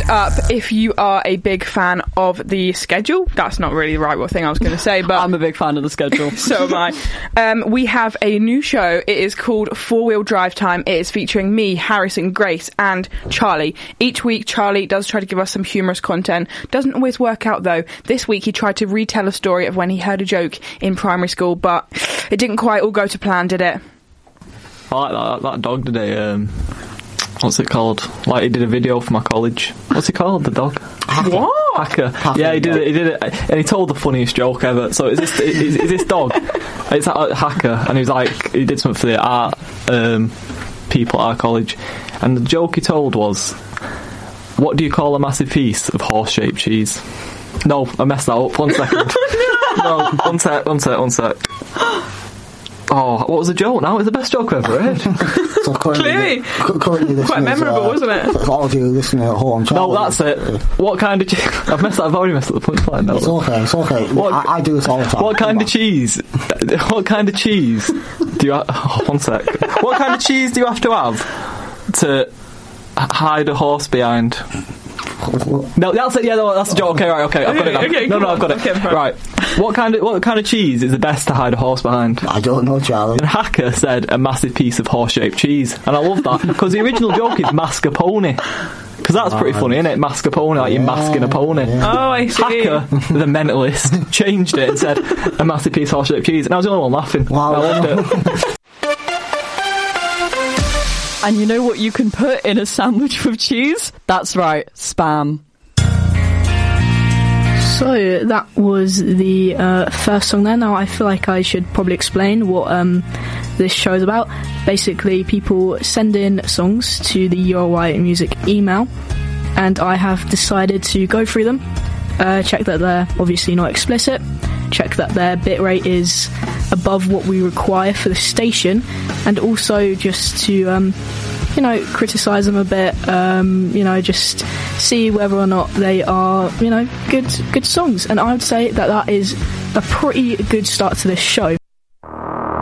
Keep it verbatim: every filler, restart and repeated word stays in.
up if you are a big fan of the schedule. That's not really the right thing I was going to say, but I'm a big fan of the schedule. So am I. Um, we have a new show. It is called Four Wheel Drive Time. It is featuring me, Harrison, Grace, and Charlie. Each week, Charlie does try to give us some humorous content. Doesn't always work out, though. This week, he tried to retell a story of when he heard a joke in primary school, but it didn't quite all go to plan, did it? I like that, that dog today. Um, what's it called? Like, he did a video for my college. What's it called? The dog? Hacker. What? Hacker. Hacker. Yeah, he did it. He did it, and he told the funniest joke ever. So is this is, is this dog? It's a Hacker, and he was like, he did something for the art um, people at our college, and the joke he told was, "What do you call a massive piece of horse-shaped cheese?" No, I messed that up. One second. no, one sec. One sec. One sec. Oh, what was the joke now? It was the best joke I've ever heard. So Clearly. Currently Quite memorable, uh, wasn't it? For all of you listening at home, Charlie, no, that's it. What kind of cheese? I've messed up, I've already messed up the punchline now. It's okay, it's okay. What, I, I do this all the time. What kind of cheese? What kind of cheese do you have? Oh, one sec. What kind of cheese do you have to have to hide a horse behind? No, that's it. Yeah, no, that's the joke. Okay, right, okay, I've got it now. Okay, no, no, on. I've got it. Okay, right. What kind of what kind of cheese is the best to hide a horse behind? I don't know, Charlie. And Hacker said a massive piece of horse-shaped cheese, and I love that because the original joke is mascarpone. Because that's pretty funny, isn't it? Mascarpone, like yeah, you're masking a pony. Yeah. Oh, I see. Hacker, the mentalist, changed it and said a massive piece of horse-shaped cheese, and I was the only one laughing. Wow. I loved it. And you know what you can put in a sandwich with cheese? That's right, spam. So that was the uh, first song there. Now I feel like I should probably explain what um, this show is about. Basically, people send in songs to the U R Y Music email, and I have decided to go through them, uh, check that they're obviously not explicit, check that their bitrate is above what we require for the station, and also just to um, you know, criticise them a bit, um, you know, just see whether or not they are, you know, good good songs. And I would say that that is a pretty good start to this show.